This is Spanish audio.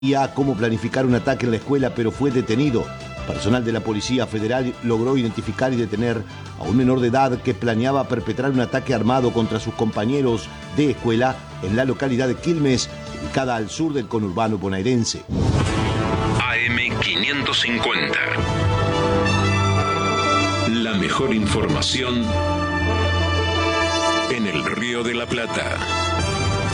Cómo planificar un ataque en la escuela, pero fue detenido. Personal de la Policía Federal logró identificar y detener a un menor de edad que planeaba perpetrar un ataque armado contra sus compañeros de escuela en la localidad de Quilmes, ubicada al sur del conurbano bonaerense. AM550. La mejor información en el Río de la Plata.